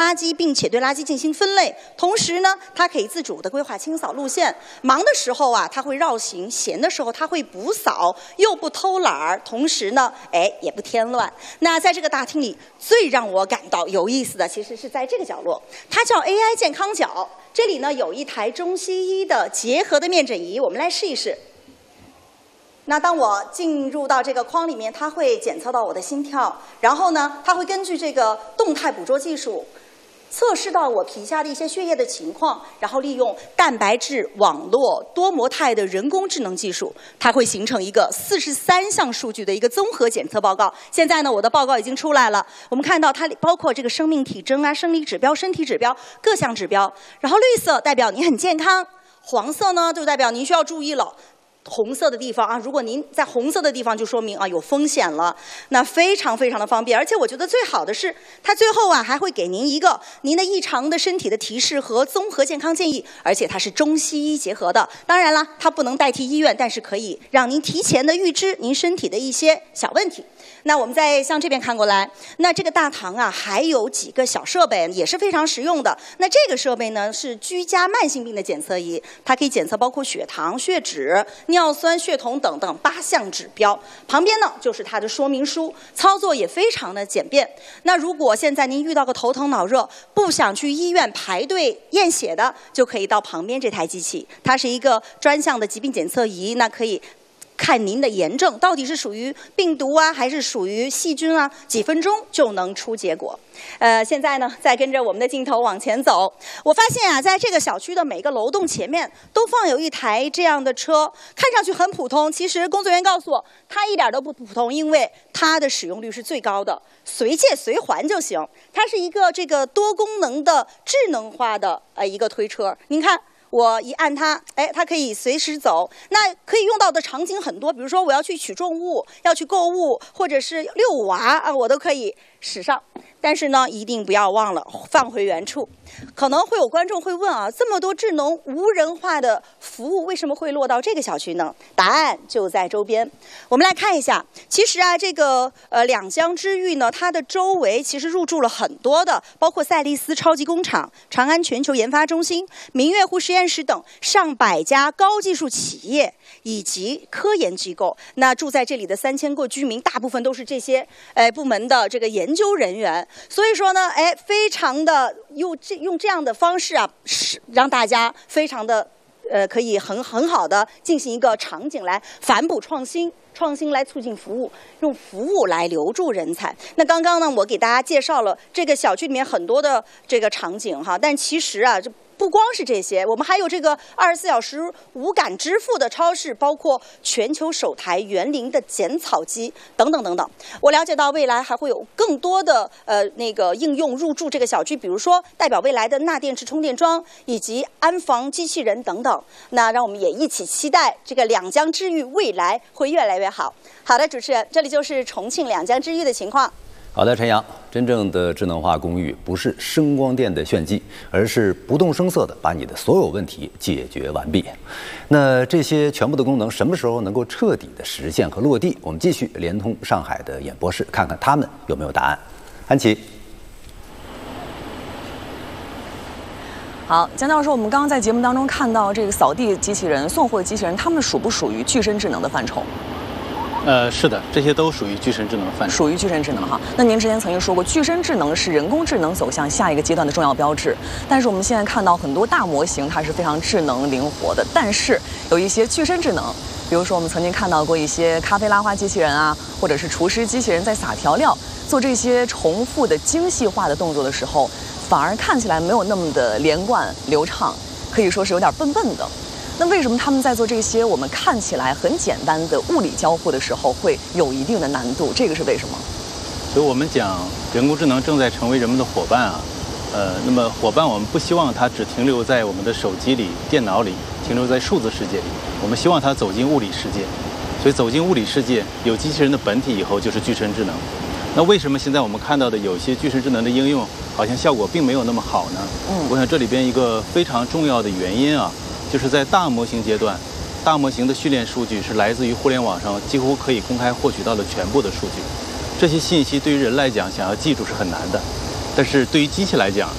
垃圾，并且对垃圾进行分类。同时呢，它可以自主的规划清扫路线。忙的时候啊，它会绕行；闲的时候，它会补扫，又不偷懒儿，同时呢，也不添乱。那在这个大厅里，最让我感到有意思的，其实是在这个角落，它叫 AI 健康角。这里呢有一台中西医的结合的面诊仪，我们来试一试。那当我进入到这个框里面，它会检测到我的心跳，然后呢，它会根据这个动态捕捉技术，测试到我皮下的一些血液的情况，然后利用蛋白质网络多模态的人工智能技术，它会形成一个43项数据的一个综合检测报告。现在呢，我的报告已经出来了，我们看到它包括这个生命体征啊、生理指标、身体指标各项指标。然后绿色代表你很健康，黄色呢就代表您需要注意了。红色的地方啊，如果您在红色的地方，就说明啊有风险了。那非常非常的方便，而且我觉得最好的是，它最后啊还会给您一个您的异常的身体的提示和综合健康建议，而且它是中西医结合的。当然了，它不能代替医院，但是可以让您提前的预知您身体的一些小问题。那我们再向这边看过来，那这个大堂啊还有几个小设备也是非常实用的。那这个设备呢是居家慢性病的检测仪，它可以检测包括血糖、血脂、尿酸、血酮等等8项指标。旁边呢就是它的说明书，操作也非常的简便。那如果现在您遇到个头疼脑热，不想去医院排队验血的，就可以到旁边这台机器，它是一个专项的疾病检测仪，那可以看您的炎症到底是属于病毒啊，还是属于细菌啊，几分钟就能出结果。现在呢，再跟着我们的镜头往前走，我发现啊，在这个小区的每个楼栋前面都放有一台这样的车，看上去很普通，其实工作人员告诉我，它一点都不普通，因为它的使用率是最高的，随借随还就行。它是一个这个多功能的智能化的一个推车，您看。我一按它，它可以随时走。那可以用到的场景很多，比如说我要去取重物、要去购物，或者是遛娃啊，我都可以使上。但是呢，一定不要忘了放回原处。可能会有观众会问啊，这么多智能无人化的服务，为什么会落到这个小区呢？答案就在周边。我们来看一下，其实啊，这个两江之域呢，它的周围其实入驻了很多的，包括赛力斯超级工厂、长安全球研发中心、明月湖实验室等上百家高技术企业以及科研机构。那住在这里的3000个居民，大部分都是这些部门的这个研究人员。所以说呢，非常的用这样的方式啊，让大家非常的可以很好的进行一个场景来反哺创新来促进服务，用服务来留住人才。那刚刚呢，我给大家介绍了这个小区里面很多的这个场景哈，但其实啊，这不光是这些，我们还有这个24小时无感支付的超市，包括全球首台园林的剪草机等等等等。我了解到未来还会有更多的应用入驻这个小区，比如说代表未来的钠电池充电桩以及安防机器人等等。那让我们也一起期待这个两江之域未来会越来越好。好的，主持人，这里就是重庆两江之域的情况。 好的，陈阳，真正的智能化公寓不是声光电的炫技，而是不动声色的把你的所有问题解决完毕。那这些全部的功能什么时候能够彻底的实现和落地？我们继续连通上海的演播室，看看他们有没有答案。安琪。 好，江教授，我们刚刚在节目当中看到这个扫地机器人、送货机器人，它们属不属于具身智能的范畴？ 是的，这些都属于具身智能范畴。 属于具身智能哈。那您之前曾经说过，具身智能是人工智能走向下一个阶段的重要标志。但是我们现在看到很多大模型，它是非常智能灵活的，但是有一些具身智能，比如说我们曾经看到过一些咖啡拉花机器人啊，或者是厨师机器人在撒调料，做这些重复的精细化的动作的时候，反而看起来没有那么的连贯流畅，可以说是有点笨笨的。那为什么他们在做这些我们看起来很简单的物理交互的时候会有一定的难度？这个是为什么？ 所以我们讲人工智能正在成为人们的伙伴啊。那么伙伴我们不希望它只停留在我们的手机里、电脑里，停留在数字世界里。我们希望它走进物理世界。所以走进物理世界，有机器人的本体以后就是具身智能。那为什么现在我们看到的有些具身智能的应用好像效果并没有那么好呢？我想这里边一个非常重要的原因啊，就是在大模型阶段，大模型的训练数据是来自于互联网上几乎可以公开获取到的全部的数据。这些信息对于人来讲，想要记住是很难的，但是对于机器来讲，